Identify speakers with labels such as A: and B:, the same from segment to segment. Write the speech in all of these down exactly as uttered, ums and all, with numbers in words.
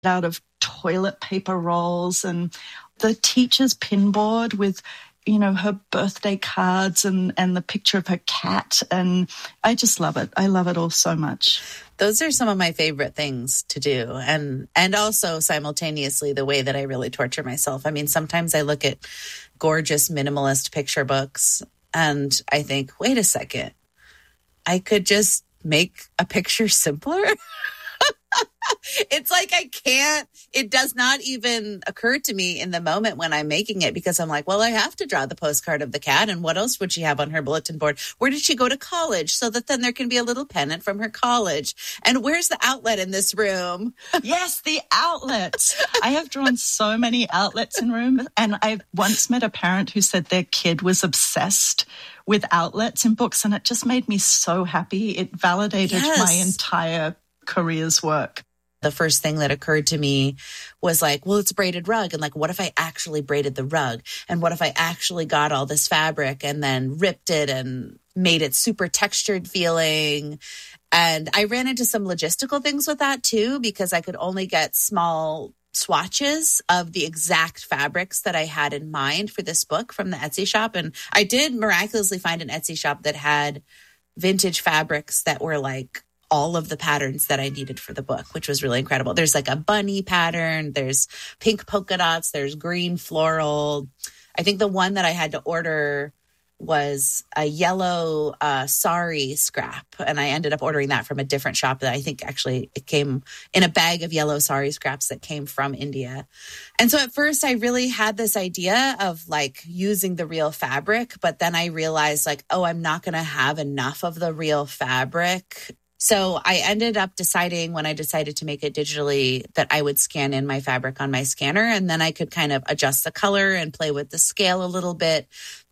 A: out of toilet paper rolls, and the teacher's pinboard with, you know, her birthday cards and, and the picture of her cat. And I just love it. I love it all so much.
B: Those are some of my favorite things to do. And, and also simultaneously the way that I really torture myself. I mean, sometimes I look at gorgeous minimalist picture books and I think, wait a second, I could just make a picture simpler. It's like I can't, it does not even occur to me in the moment when I'm making it, because I'm like, well, I have to draw the postcard of the cat. And what else would she have on her bulletin board? Where did she go to college? So that then there can be a little pennant from her college. And where's the outlet in this room?
A: Yes, the outlets. I have drawn so many outlets in room. And I once met a parent who said their kid was obsessed with outlets in books. And it just made me so happy. It validated
B: Yes.
A: my entire career's work.
B: The first thing that occurred to me was like, well, it's a braided rug. And like, what if I actually braided the rug? And what if I actually got all this fabric and then ripped it and made it super textured feeling? And I ran into some logistical things with that too, because I could only get small swatches of the exact fabrics that I had in mind for this book from the Etsy shop. And I did miraculously find an Etsy shop that had vintage fabrics that were like all of the patterns that I needed for the book, which was really incredible. There's like a bunny pattern, there's pink polka dots, there's green floral. I think the one that I had to order was a yellow uh, sari scrap, and I ended up ordering that from a different shop that I think actually it came in a bag of yellow sari scraps that came from India. And so at first I really had this idea of like using the real fabric, but then I realized like, oh, I'm not going to have enough of the real fabric. So I ended up deciding when I decided to make it digitally that I would scan in my fabric on my scanner, and then I could kind of adjust the color and play with the scale a little bit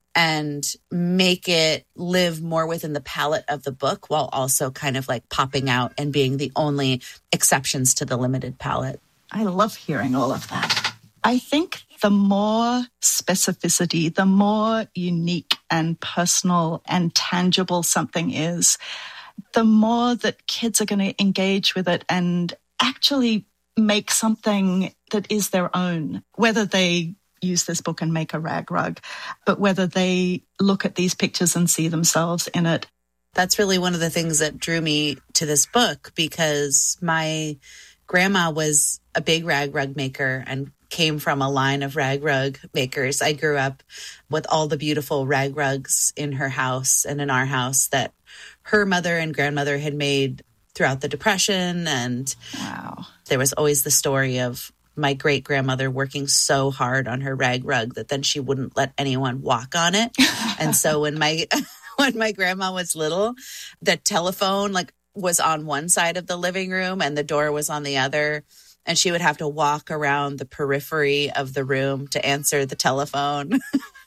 B: and make it live more within the palette of the book while also kind of like popping out and being the only exceptions to the limited palette.
A: I love hearing all of that. I think the more specificity, the more unique and personal and tangible something is, the more that kids are going to engage with it and actually make something that is their own, whether they use this book and make a rag rug, but whether they look at these pictures and see themselves in it.
B: That's really one of the things that drew me to this book, because my grandma was a big rag rug maker and came from a line of rag rug makers. I grew up with all the beautiful rag rugs in her house and in our house that her mother and grandmother had made throughout the Depression. And
A: wow,
B: there was always the story of my great grandmother working so hard on her rag rug that then she wouldn't let anyone walk on it. And so when my when my grandma was little, the telephone like was on one side of the living room and the door was on the other. And she would have to walk around the periphery of the room to answer the telephone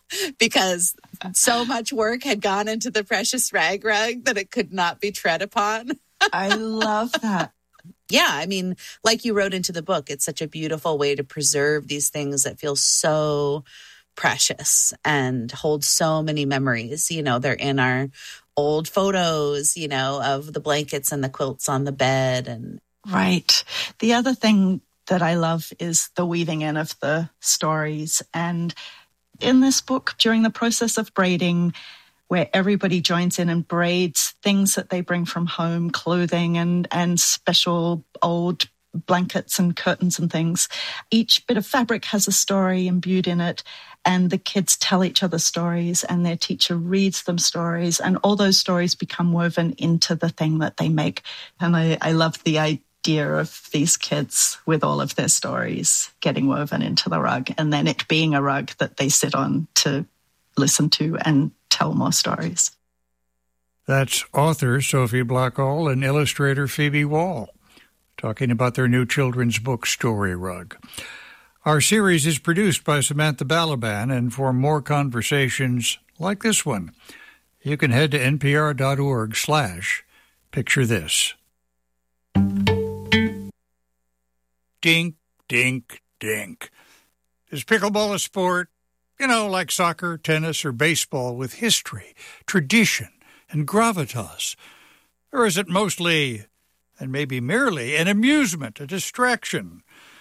B: because so much work had gone into the precious rag rug that it could not be tread upon.
A: I love that.
B: Yeah, I mean, like you wrote into the book, it's such a beautiful way to preserve these things that feel so precious and hold so many memories. You know, they're in our old photos, you know, of the blankets and the quilts on the bed. And
A: right. The other thing that I love is the weaving in of the stories. And in this book, during the process of braiding, where everybody joins in and braids things that they bring from home, clothing and, and special old blankets and curtains and things. Each bit of fabric has a story imbued in it, and the kids tell each other stories, and their teacher reads them stories, and all those stories become woven into the thing that they make. And I, I love the idea of these kids with all of their stories getting woven into the rug, and then it being a rug that they sit on to listen to and tell more stories.
C: That's author Sophie Blackall and illustrator Phoebe Wall talking about their new children's book, Story Rug. Our series is produced by Samantha Balaban, and for more conversations like this one, you can head to npr.org slash picture this. Dink, dink, dink. Is pickleball a sport? You know, like soccer, tennis, or baseball with history, tradition, and gravitas? Or is it mostly and maybe merely an amusement, a distraction.